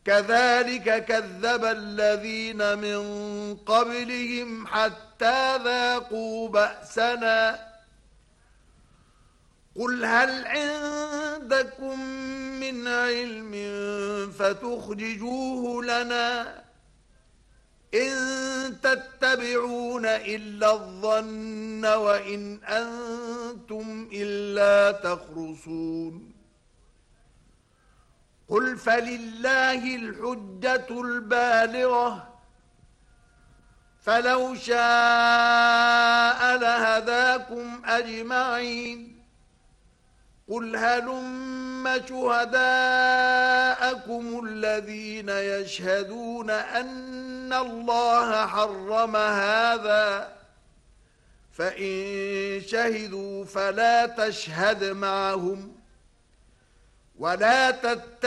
كذلك كذب الذين من قبلهم حتى ذاقوا بأسنا قل هل عندكم من علم فتخرجوه لنا إن تتبعون إلا الظن وإن أنتم إلا تخرصون قل فلله الحجة البالغة فلو شاء لهداكم أجمعين قل هلم شهداءكم الذين يشهدون أن الله حرم هذا فإن شهدوا فلا تشهد معهم ولا تتبعوا